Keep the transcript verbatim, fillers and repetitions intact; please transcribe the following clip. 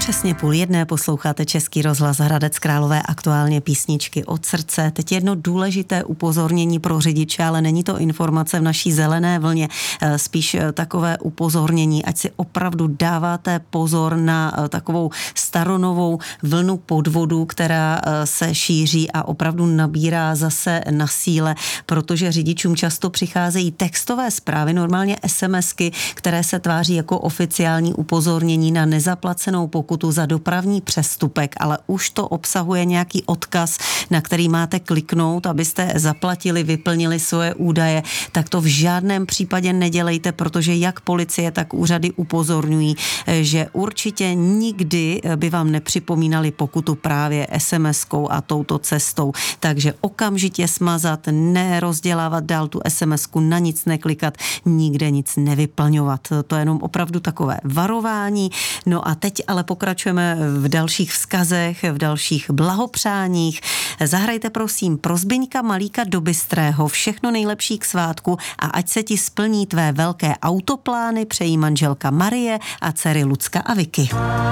Přesně půl jedné posloucháte Český rozhlas Hradec Králové, aktuálně písničky od srdce. Teď jedno důležité upozornění pro řidiče, ale není to informace v naší zelené vlně, spíš takové upozornění, ať si opravdu dáváte pozor na takovou staronovou vlnu podvodů, která se šíří a opravdu nabírá zase na síle, protože řidičům často přicházejí textové zprávy, normálně SMSky, které se tváří jako oficiální upozornění na nezaplacenou pokutu za dopravní přestupek, ale už to obsahuje nějaký odkaz, na který máte kliknout, abyste zaplatili, vyplnili svoje údaje, tak to v žádném případě nedělejte, protože jak policie, tak úřady upozorňují, že určitě nikdy by vám nepřipomínali pokutu právě SMSkou a touto cestou. Takže okamžitě smazat, nerozdělávat dál tu SMSku, na nic neklikat, nikde nic nevyplňovat. To je jenom opravdu takové varování. No a teď ale pokračujeme v dalších vzkazech, v dalších blahopřáních. Zahrajte prosím pro Zbyňka Malíka do Bystrého všechno nejlepší k svátku a ať se ti splní tvé velké autoplány, přejí manželka Marie a dcery Lucka a Vicky.